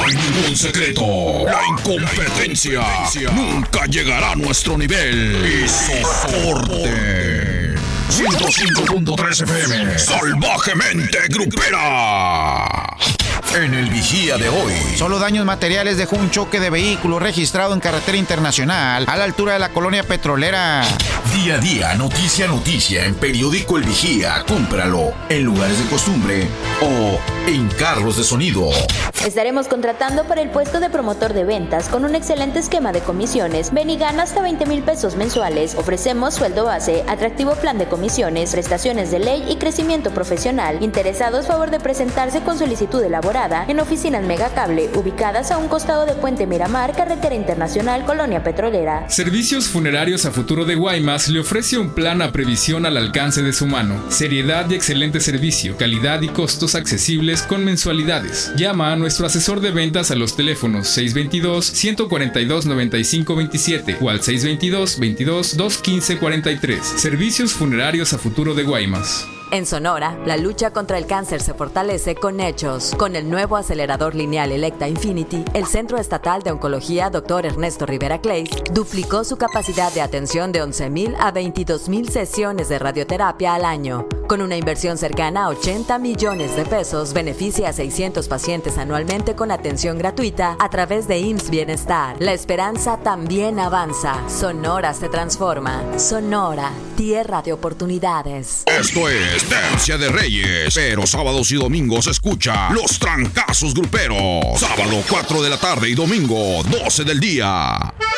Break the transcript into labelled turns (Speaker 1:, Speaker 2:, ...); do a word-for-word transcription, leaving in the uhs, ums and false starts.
Speaker 1: hay ningún secreto. La incompetencia nunca llegará a nuestro nivel. Y soporte. ciento cinco punto tres F M. Salvajemente grupera. En el Vigía de hoy.
Speaker 2: Solo daños materiales dejó un choque de vehículo registrado en carretera internacional a la altura de la colonia petrolera.
Speaker 1: Día a día, noticia a noticia en Periódico El Vigía. Cómpralo en lugares de costumbre o en carros de sonido.
Speaker 3: Estaremos contratando para el puesto de promotor de ventas con un excelente esquema de comisiones. Ven y gana hasta veinte mil pesos mensuales. Ofrecemos sueldo base, atractivo plan de comisiones, prestaciones de ley y crecimiento profesional. Interesados, favor de presentarse con solicitud elaborada en oficinas Megacable, ubicadas a un costado de Puente Miramar, carretera internacional, colonia petrolera.
Speaker 4: Servicios Funerarios a Futuro de Guaymas le ofrece un plan a previsión al alcance de su mano. Seriedad y excelente servicio, calidad y costos accesibles con mensualidades. Llama a nuestro asesor de ventas a los teléfonos seis dos dos, uno cuatro dos, nueve cinco dos siete o al seis dos dos, veintidós, doscientos quince cuarenta y tres. Servicios Funerarios a Futuro de Guaymas.
Speaker 5: En Sonora, la lucha contra el cáncer se fortalece con hechos. Con el nuevo acelerador lineal Electa Infinity, el Centro Estatal de Oncología doctor Ernesto Rivera Clays duplicó su capacidad de atención de once mil a veintidós mil sesiones de radioterapia al año. Con una inversión cercana a ochenta millones de pesos, beneficia a seiscientos pacientes anualmente con atención gratuita a través de I M S S Bienestar. La esperanza también avanza. Sonora se transforma. Sonora, tierra de oportunidades.
Speaker 1: Esto es Tercia de Reyes, pero sábados y domingos escucha Los Trancazos Gruperos. Sábado cuatro de la tarde y domingo doce del día.